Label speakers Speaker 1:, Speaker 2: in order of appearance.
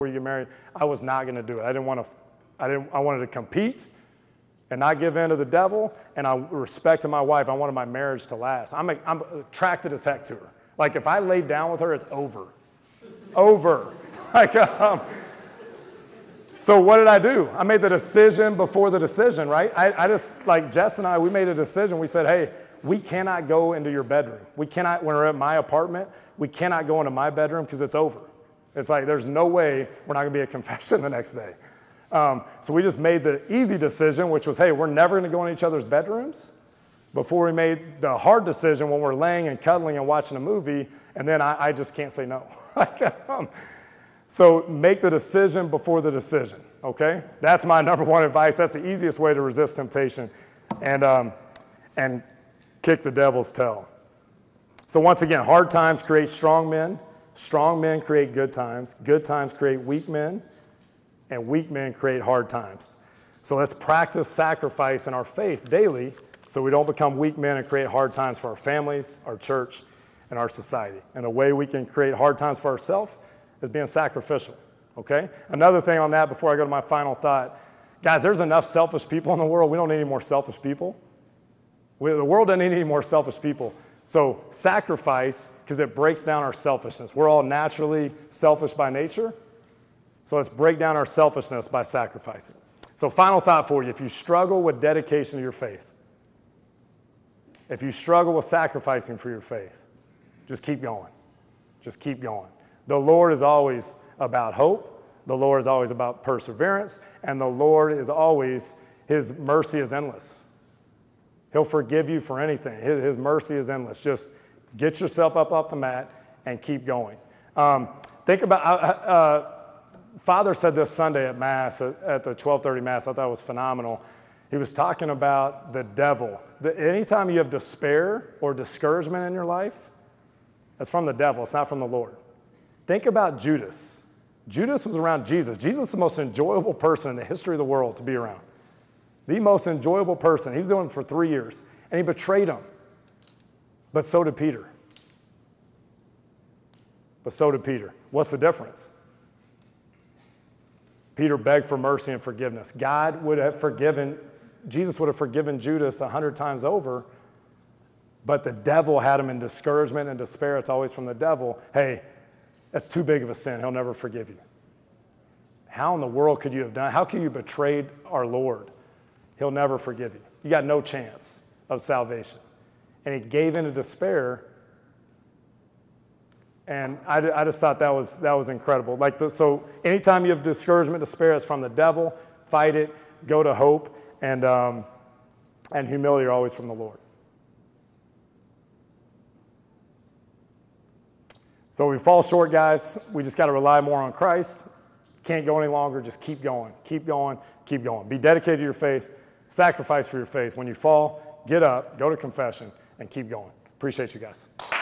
Speaker 1: you get married, I was not going to do it. I wanted to compete and not give in to the devil, and I respected my wife. I wanted my marriage to last. I'm attracted as heck to her. Like, if I laid down with her, it's over. Like, so what did I do? I made the decision before the decision, right? I just, like Jess and I, we made a decision. We said, hey, we cannot go into your bedroom. We cannot, when we're at my apartment, we cannot go into my bedroom because it's over. It's like, there's no way we're not going to be at confession the next day. So we just made the easy decision, which was, hey, we're never going to go in each other's bedrooms, before we made the hard decision when we're laying and cuddling and watching a movie, and then I just can't say no. So make the decision before the decision, okay? That's my number one advice. That's the easiest way to resist temptation and kick the devil's tail. So once again, hard times create strong men. Strong men create good times create weak men, and weak men create hard times. So let's practice sacrifice in our faith daily so we don't become weak men and create hard times for our families, our church, and our society. And the way we can create hard times for ourselves is being sacrificial, okay? Another thing on that before I go to my final thought, guys, there's enough selfish people in the world. We don't need any more selfish people. The world doesn't need any more selfish people. So sacrifice, because it breaks down our selfishness. We're all naturally selfish by nature. So let's break down our selfishness by sacrificing. So final thought for you, if you struggle with dedication to your faith, if you struggle with sacrificing for your faith, just keep going. Just keep going. The Lord is always about hope. The Lord is always about perseverance. And the Lord is always, his mercy is endless. He'll forgive you for anything. His mercy is endless. Just get yourself up off the mat and keep going. Think about, Father said this Sunday at Mass, at the 12:30 Mass, I thought it was phenomenal. He was talking about the devil. Anytime you have despair or discouragement in your life, that's from the devil. It's not from the Lord. Think about Judas. Judas was around Jesus. Jesus is the most enjoyable person in the history of the world to be around. The most enjoyable person. He was doing it for 3 years, and he betrayed him. But so did Peter. What's the difference? Peter begged for mercy and forgiveness. God would have forgiven, Jesus would have forgiven Judas 100 times over, but the devil had him in discouragement and despair. It's always from the devil. Hey, that's too big of a sin. He'll never forgive you. How in the world could you have done? How could you betrayed our Lord? He'll never forgive you. You got no chance of salvation. And he gave into despair. And I just thought that was incredible. So anytime you have discouragement, despair, it's from the devil. Fight it. Go to hope. And humility are always from the Lord. So we fall short, guys. We just got to rely more on Christ. Can't go any longer. Just keep going. Keep going. Keep going. Be dedicated to your faith. Sacrifice for your faith. When you fall, get up, go to confession, and keep going. Appreciate you guys.